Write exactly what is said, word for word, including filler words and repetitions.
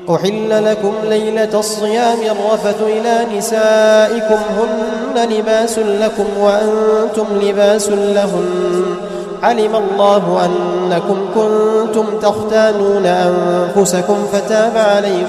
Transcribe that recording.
أحل لكم ليلة الصيام الرفث إلى نسائكم هن لباس لكم وأنتم لباس لهن علم الله أنكم كنتم تختانون أنفسكم فتاب عليكم